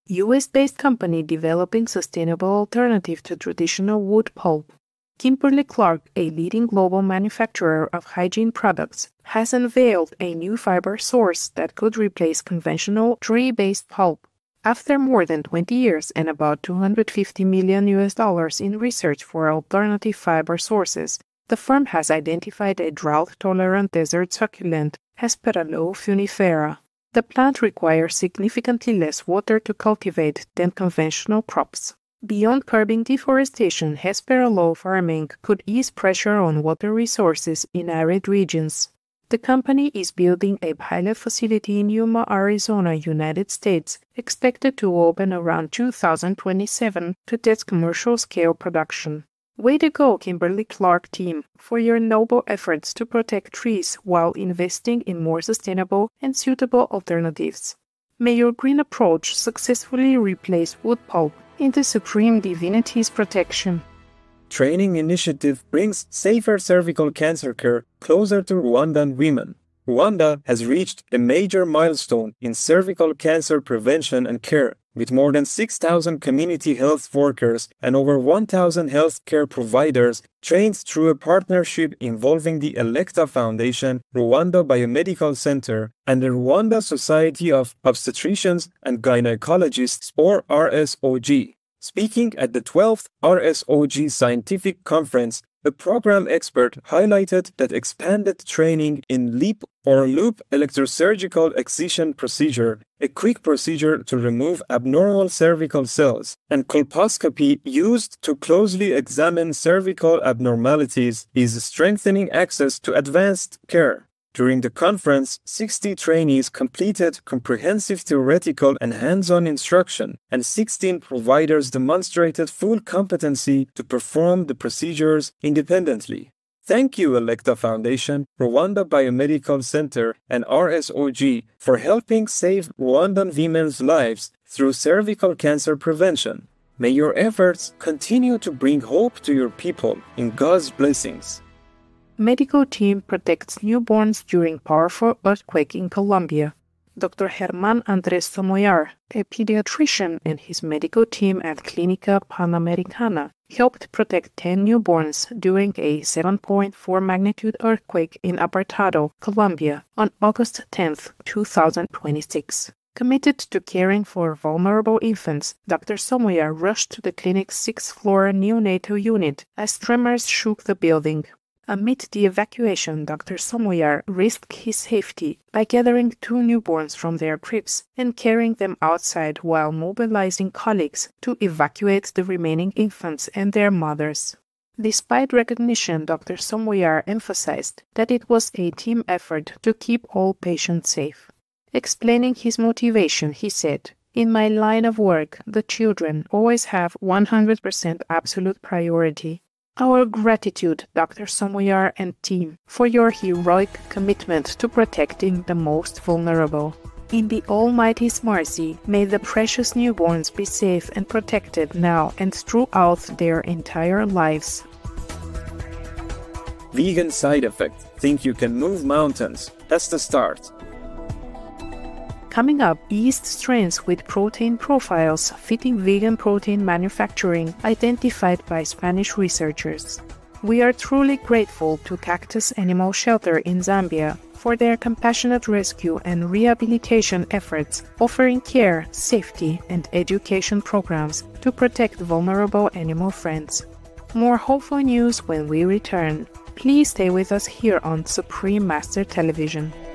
US-based company developing sustainable alternative to traditional wood pulp. Kimberly-Clark, a leading global manufacturer of hygiene products, has unveiled a new fiber source that could replace conventional tree-based pulp. After more than 20 years and about $250 million in research for alternative fiber sources, the firm has identified a drought-tolerant desert succulent, Hesperaloe funifera. The plant requires significantly less water to cultivate than conventional crops. Beyond curbing deforestation, Hesperaloe farming could ease pressure on water resources in arid regions. The company is building a pilot facility in Yuma, Arizona, United States, expected to open around 2027 to test commercial-scale production. Way to go, Kimberly-Clark team, for your noble efforts to protect trees while investing in more sustainable and suitable alternatives. May your green approach successfully replace wood pulp in the Supreme Divinity's protection. Training initiative brings safer cervical cancer care closer to Rwandan women. Rwanda has reached a major milestone in cervical cancer prevention and care, with more than 6,000 community health workers and over 1,000 healthcare providers trained through a partnership involving the Electa Foundation, Rwanda Biomedical Center, and the Rwanda Society of Obstetricians and Gynecologists, or RSOG. Speaking at the 12th RSOG Scientific Conference, the program expert highlighted that expanded training in LEAP or loop electrosurgical excision procedure, a quick procedure to remove abnormal cervical cells, and colposcopy used to closely examine cervical abnormalities is strengthening access to advanced care. During the conference, 60 trainees completed comprehensive theoretical and hands-on instruction, and 16 providers demonstrated full competency to perform the procedures independently. Thank you, Electa Foundation, Rwanda Biomedical Center, and RSOG for helping save Rwandan women's lives through cervical cancer prevention. May your efforts continue to bring hope to your people in God's blessings. Medical team protects newborns during powerful earthquake in Colombia. Dr. Germán Andrés Somoyar, a pediatrician, and his medical team at Clínica Panamericana helped protect 10 newborns during a 7.4 magnitude earthquake in Apartado, Colombia, on August 10, 2026. Committed to caring for vulnerable infants, Dr. Somoyar rushed to the clinic's 6th-floor neonatal unit as tremors shook the building. Amid the evacuation, Dr. Somoyar risked his safety by gathering 2 newborns from their cribs and carrying them outside while mobilizing colleagues to evacuate the remaining infants and their mothers. Despite recognition, Dr. Somoyar emphasized that it was a team effort to keep all patients safe. Explaining his motivation, he said, "In my line of work, the children always have 100% absolute priority. Our gratitude, Dr. Somoyar and team, for your heroic commitment to protecting the most vulnerable. In the Almighty's mercy, may the precious newborns be safe and protected now and throughout their entire lives." Vegan side effect. Think you can move mountains? That's the start. Coming up, yeast strains with protein profiles fitting vegan protein manufacturing identified by Spanish researchers. We are truly grateful to Cactus Animal Shelter in Zambia for their compassionate rescue and rehabilitation efforts, offering care, safety, and education programs to protect vulnerable animal friends. More hopeful news when we return. Please stay with us here on Supreme Master Television.